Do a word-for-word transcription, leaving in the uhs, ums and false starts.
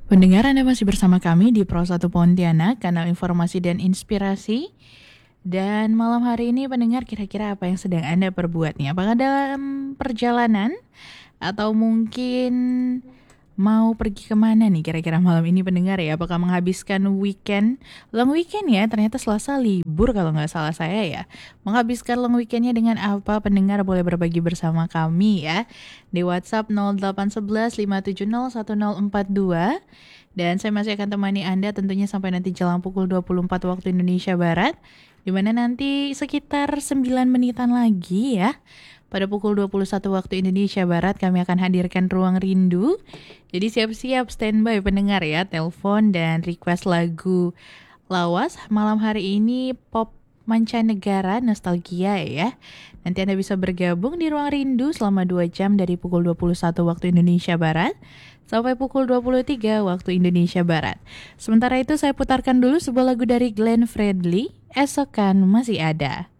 Pendengar, Anda masih bersama kami di Pro satu Pontianak, kanal informasi dan inspirasi. Dan malam hari ini pendengar, kira-kira apa yang sedang Anda perbuat nih? Apakah dalam perjalanan? Atau mungkin mau pergi kemana nih kira-kira malam ini pendengar ya? Apakah menghabiskan weekend? Long weekend ya, ternyata Selasa libur kalau nggak salah saya ya. Menghabiskan long weekendnya dengan apa? Pendengar boleh berbagi bersama kami ya. Di WhatsApp nol delapan satu satu lima tujuh nol satu nol empat dua. Dan saya masih akan temani Anda tentunya sampai nanti jelang pukul dua puluh empat waktu Indonesia Barat. Dimana nanti sekitar sembilan menitan lagi ya. Pada pukul dua puluh satu waktu Indonesia Barat kami akan hadirkan Ruang Rindu. Jadi siap-siap standby pendengar ya, telepon dan request lagu lawas. Malam hari ini pop mancanegara nostalgia ya. Nanti Anda bisa bergabung di Ruang Rindu selama dua jam dari pukul dua puluh satu waktu Indonesia Barat sampai pukul dua puluh tiga waktu Indonesia Barat. Sementara itu saya putarkan dulu sebuah lagu dari Glenn Fredly, Esok Kan Masih Ada.